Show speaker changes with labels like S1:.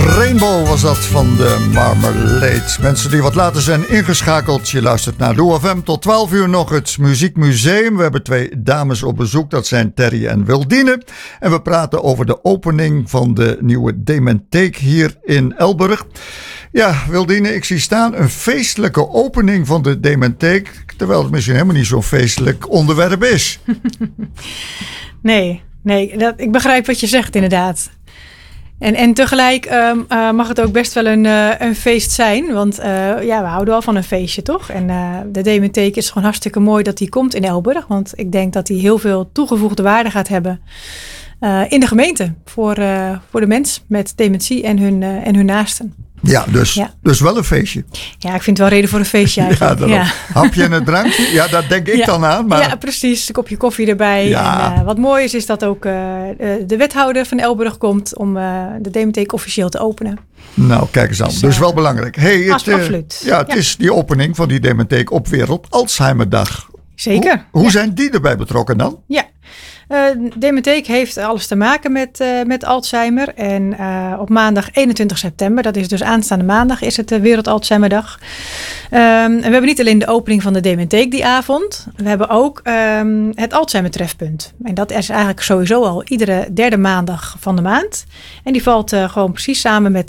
S1: Rainbow was dat van de Marmalade. Mensen die wat later zijn ingeschakeld. Je luistert naar Doe FM. Tot 12 uur nog het Muziekmuseum. We hebben 2 dames op bezoek. Dat zijn Terry en Wildine. En we praten over de opening van de nieuwe Dementheek hier in Elburg. Ja, Wildine, ik zie staan een feestelijke opening van de Dementheek. Terwijl het misschien helemaal niet zo'n feestelijk onderwerp is.
S2: Nee, ik begrijp wat je zegt inderdaad. En tegelijk mag het ook best wel een feest zijn. Want we houden wel van een feestje, toch? En de Dementheek is gewoon hartstikke mooi dat die komt in Elburg. Want ik denk dat die heel veel toegevoegde waarde gaat hebben in de gemeente. Voor de mens met dementie en hun naasten.
S1: Ja, dus wel een feestje.
S2: Ja, ik vind het wel reden voor een feestje eigenlijk.
S1: Ja. Hapje en een drankje? Ja, daar denk ik dan aan. Maar...
S2: Ja, precies. Een kopje koffie erbij.
S1: Ja.
S2: En wat mooi is dat ook de wethouder van Elburg komt om de Dementheek officieel te openen.
S1: Nou, kijk eens aan. Dus wel belangrijk. Hey,
S2: absoluut.
S1: Het is die opening van die Dementheek op Wereld Alzheimerdag.
S2: Zeker.
S1: Hoe zijn die erbij betrokken dan?
S2: Ja. Dementheek heeft alles te maken met Alzheimer. En op maandag 21 september, dat is dus aanstaande maandag, is het de Wereld Alzheimerdag. En we hebben niet alleen de opening van de Dementheek die avond. We hebben ook het Alzheimer trefpunt. En dat is eigenlijk sowieso al iedere derde maandag van de maand. En die valt gewoon precies samen met